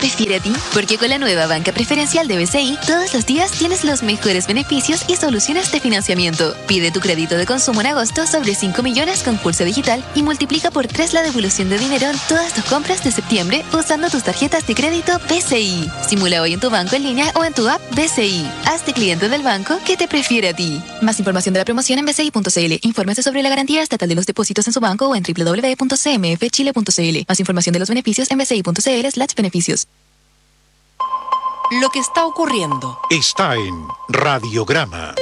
prefiere a ti? Porque con la nueva banca preferencial de BCI, todos los días tienes los mejores beneficios y soluciones de financiamiento. Pide tu crédito de consumo en agosto sobre 5 millones con pulso digital y multiplica por 3 la devolución de dinero en todas tus compras de septiembre usando tus tarjetas de crédito BCI. Simula hoy en tu banco en línea o en tu app BCI. Hazte cliente del banco que te prefiere a ti. Más información de la promoción en bci.cl. Infórmese sobre la garantía estatal de los depósitos en su banco o en www.cmfchile.cl. Más información de los beneficios en bci.cl/beneficios. Lo que está ocurriendo está en Radiograma.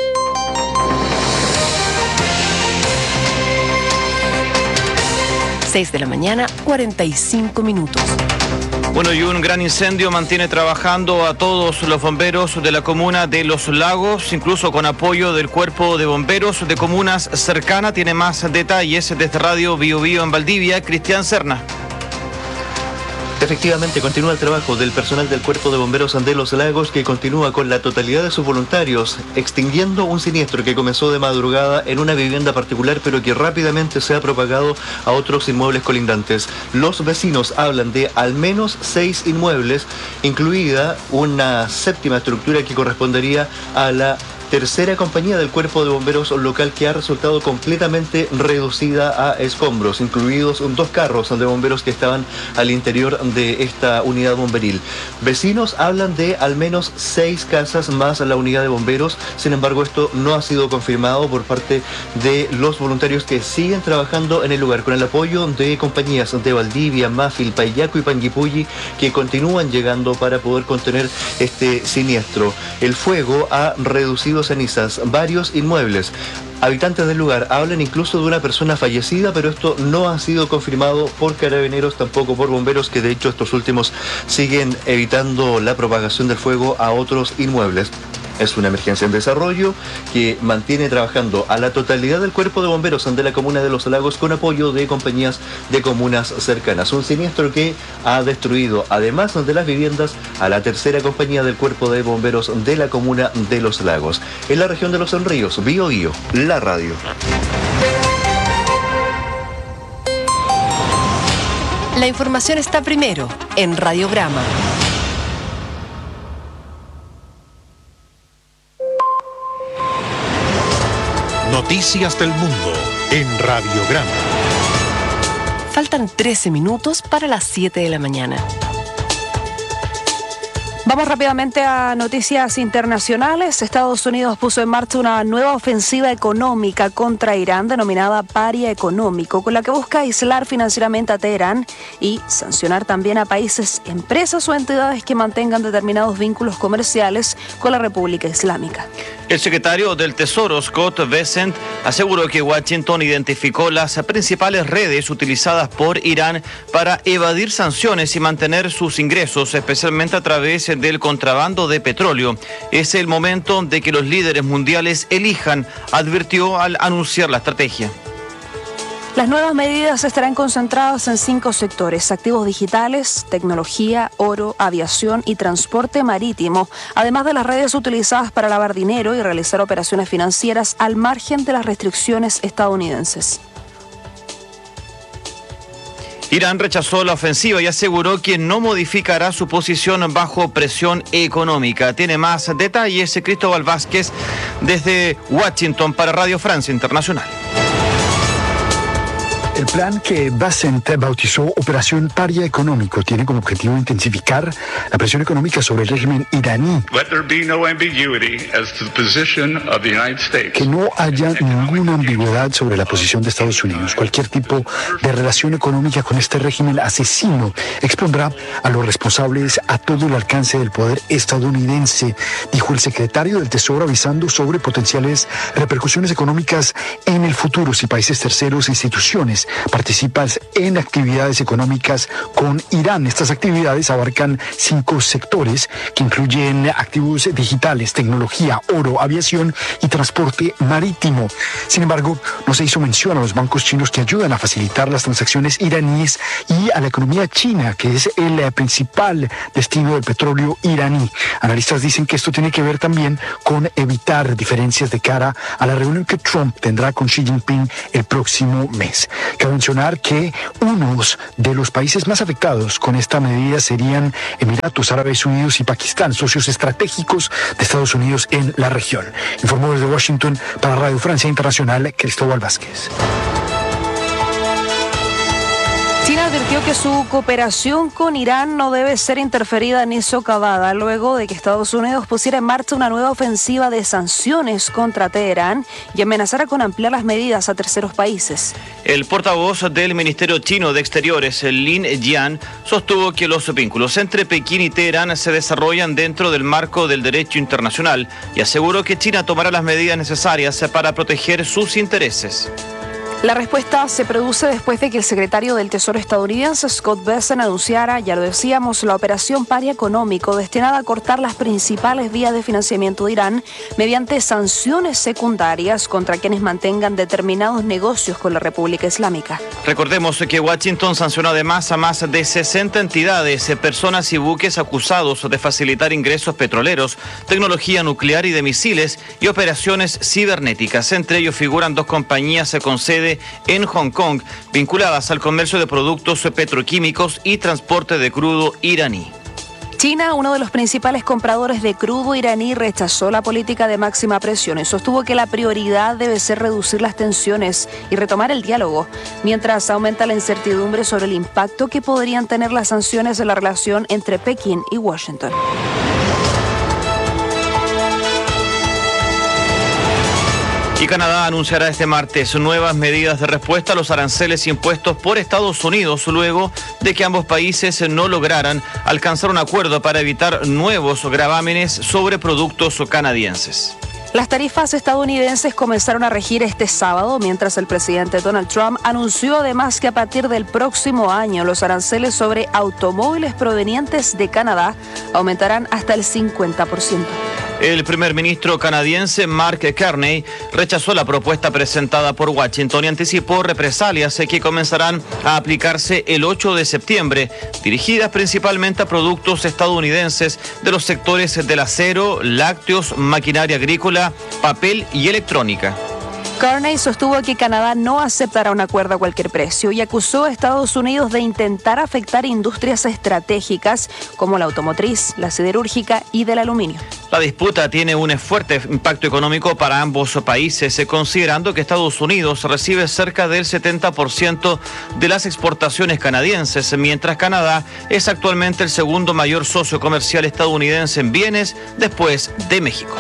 Seis de la mañana, 45 minutos. Bueno, y un gran incendio mantiene trabajando a todos los bomberos de la comuna de Los Lagos, incluso con apoyo del Cuerpo de Bomberos de comunas cercanas. Tiene más detalles desde Radio Bio Bio en Valdivia, Cristian Serna. Efectivamente, continúa el trabajo del personal del Cuerpo de Bomberos de Los Lagos, que continúa con la totalidad de sus voluntarios, extinguiendo un siniestro que comenzó de madrugada en una vivienda particular, pero que rápidamente se ha propagado a otros inmuebles colindantes. Los vecinos hablan de al menos 6 inmuebles, incluida una séptima estructura que correspondería a la tercera compañía del Cuerpo de Bomberos local, que ha resultado completamente reducida a escombros, incluidos 2 carros de bomberos que estaban al interior de esta unidad bomberil. Vecinos hablan de al menos 6 casas más a la unidad de bomberos. Sin embargo, esto no ha sido confirmado por parte de los voluntarios que siguen trabajando en el lugar, con el apoyo de compañías de Valdivia, Mafil, Payaco y Panguipulli, que continúan llegando para poder contener este siniestro. El fuego ha reducido cenizas varios inmuebles. Habitantes del lugar hablan incluso de una persona fallecida, pero esto no ha sido confirmado por carabineros, tampoco por bomberos, que de hecho estos últimos siguen evitando la propagación del fuego a otros inmuebles. Es una emergencia en desarrollo que mantiene trabajando a la totalidad del Cuerpo de Bomberos de la comuna de Los Lagos, con apoyo de compañías de comunas cercanas. Un siniestro que ha destruido, además de las viviendas, a la tercera compañía del Cuerpo de Bomberos de la comuna de Los Lagos. En la región de Los Ríos, Bio Bio, la radio. La información está primero en Radiograma. Noticias del mundo en Radiograma. Faltan 13 minutos para las 7 de la mañana. Vamos rápidamente a noticias internacionales. Estados Unidos puso en marcha una nueva ofensiva económica contra Irán denominada Paria Económico, con la que busca aislar financieramente a Teherán y sancionar también a países, empresas o entidades que mantengan determinados vínculos comerciales con la República Islámica. El secretario del Tesoro, Scott Bessent, aseguró que Washington identificó las principales redes utilizadas por Irán para evadir sanciones y mantener sus ingresos, especialmente a través del contrabando de petróleo. Es el momento de que los líderes mundiales elijan, advirtió al anunciar la estrategia. Las nuevas medidas estarán concentradas en 5 sectores: activos digitales, tecnología, oro, aviación y transporte marítimo, además de las redes utilizadas para lavar dinero y realizar operaciones financieras al margen de las restricciones estadounidenses. Irán rechazó la ofensiva y aseguró que no modificará su posición bajo presión económica. Tiene más detalles Cristóbal Vázquez desde Washington para Radio Francia Internacional. El plan que Bessent bautizó Operación Paria Económico tiene como objetivo intensificar la presión económica sobre el régimen iraní. Que no haya ninguna ambigüedad sobre la posición de Estados Unidos. Cualquier tipo de relación económica con este régimen asesino expondrá a los responsables a todo el alcance del poder estadounidense, dijo el secretario del Tesoro, avisando sobre potenciales repercusiones económicas en el futuro si países terceros e instituciones participan en actividades económicas con Irán. Estas actividades abarcan 5 sectores que incluyen activos digitales, tecnología, oro, aviación y transporte marítimo. Sin embargo, no se hizo mención a los bancos chinos que ayudan a facilitar las transacciones iraníes y a la economía china, que es el principal destino del petróleo iraní. Analistas dicen que esto tiene que ver también con evitar diferencias de cara a la reunión que Trump tendrá con Xi Jinping el próximo mes. Cabe mencionar que unos de los países más afectados con esta medida serían Emiratos Árabes Unidos y Pakistán, socios estratégicos de Estados Unidos en la región. Informó desde Washington para Radio Francia Internacional, Cristóbal Vázquez. China advirtió que su cooperación con Irán no debe ser interferida ni socavada luego de que Estados Unidos pusiera en marcha una nueva ofensiva de sanciones contra Teherán y amenazara con ampliar las medidas a terceros países. El portavoz del Ministerio Chino de Exteriores, Lin Jian, sostuvo que los vínculos entre Pekín y Teherán se desarrollan dentro del marco del derecho internacional y aseguró que China tomará las medidas necesarias para proteger sus intereses. La respuesta se produce después de que el secretario del Tesoro estadounidense, Scott Bessent, anunciara, ya lo decíamos, la operación Paria Económico destinada a cortar las principales vías de financiamiento de Irán mediante sanciones secundarias contra quienes mantengan determinados negocios con la República Islámica. Recordemos que Washington sancionó además a más de 60 entidades, personas y buques acusados de facilitar ingresos petroleros, tecnología nuclear y de misiles y operaciones cibernéticas. Entre ellos figuran 2 compañías con sede en Hong Kong, vinculadas al comercio de productos petroquímicos y transporte de crudo iraní. China, uno de los principales compradores de crudo iraní, rechazó la política de máxima presión y sostuvo que la prioridad debe ser reducir las tensiones y retomar el diálogo, mientras aumenta la incertidumbre sobre el impacto que podrían tener las sanciones en la relación entre Pekín y Washington. Y Canadá anunciará este martes nuevas medidas de respuesta a los aranceles impuestos por Estados Unidos luego de que ambos países no lograran alcanzar un acuerdo para evitar nuevos gravámenes sobre productos canadienses. Las tarifas estadounidenses comenzaron a regir este sábado, mientras el presidente Donald Trump anunció además que a partir del próximo año los aranceles sobre automóviles provenientes de Canadá aumentarán hasta el 50%. El primer ministro canadiense Mark Carney rechazó la propuesta presentada por Washington y anticipó represalias que comenzarán a aplicarse el 8 de septiembre, dirigidas principalmente a productos estadounidenses de los sectores del acero, lácteos, maquinaria agrícola, papel y electrónica. Carney sostuvo que Canadá no aceptará un acuerdo a cualquier precio y acusó a Estados Unidos de intentar afectar industrias estratégicas como la automotriz, la siderúrgica y del aluminio. La disputa tiene un fuerte impacto económico para ambos países, considerando que Estados Unidos recibe cerca del 70% de las exportaciones canadienses, mientras Canadá es actualmente el segundo mayor socio comercial estadounidense en bienes después de México.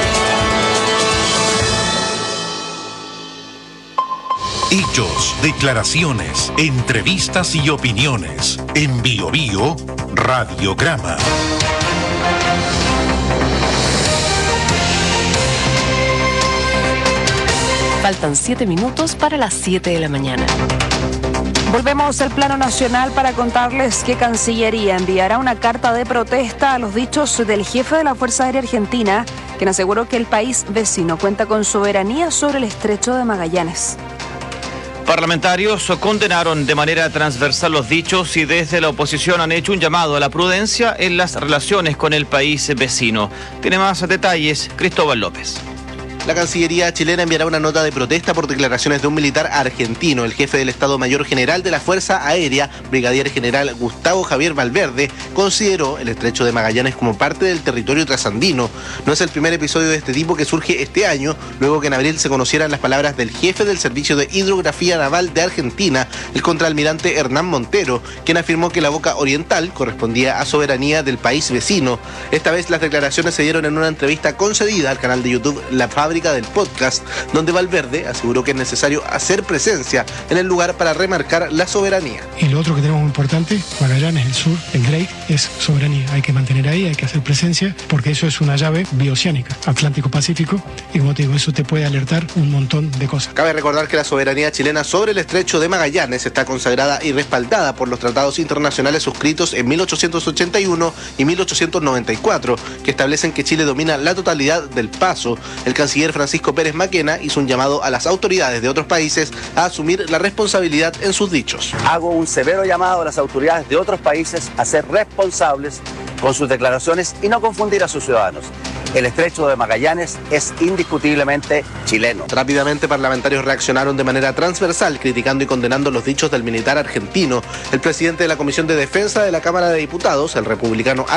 Hechos, declaraciones, entrevistas y opiniones. En Bio Bio, Radiograma. Faltan 7 minutos para las 7 de la mañana. Volvemos al plano nacional para contarles que Cancillería enviará una carta de protesta a los dichos del jefe de la Fuerza Aérea Argentina, quien aseguró que el país vecino cuenta con soberanía sobre el estrecho de Magallanes. Parlamentarios condenaron de manera transversal los dichos y desde la oposición han hecho un llamado a la prudencia en las relaciones con el país vecino. Tiene más detalles Cristóbal López. La Cancillería chilena enviará una nota de protesta por declaraciones de un militar argentino. El jefe del Estado Mayor General de la Fuerza Aérea, Brigadier General Gustavo Javier Valverde, consideró el estrecho de Magallanes como parte del territorio trasandino. No es el primer episodio de este tipo que surge este año, luego que en abril se conocieran las palabras del jefe del Servicio de Hidrografía Naval de Argentina, el contraalmirante Hernán Montero, quien afirmó que la boca oriental correspondía a soberanía del país vecino. Esta vez las declaraciones se dieron en una entrevista concedida al canal de YouTube La Fábrica del Podcast, donde Valverde aseguró que es necesario hacer presencia en el lugar para remarcar la soberanía. Y lo otro que tenemos muy importante, Magallanes, el sur, el Drake, es soberanía. Hay que mantener ahí, hay que hacer presencia, porque eso es una llave bioceánica, Atlántico-Pacífico, y como te digo, eso te puede alertar un montón de cosas. Cabe recordar que la soberanía chilena sobre el estrecho de Magallanes está consagrada y respaldada por los tratados internacionales suscritos en 1881 y 1894, que establecen que Chile domina la totalidad del paso. El canciller Francisco Pérez Maquena hizo un llamado a las autoridades de otros países a asumir la responsabilidad en sus dichos. Hago un severo llamado a las autoridades de otros países a ser responsables con sus declaraciones y no confundir a sus ciudadanos. El estrecho de Magallanes es indiscutiblemente chileno. Rápidamente parlamentarios reaccionaron de manera transversal, criticando y condenando los dichos del militar argentino. El presidente de la Comisión de Defensa de la Cámara de Diputados, el republicano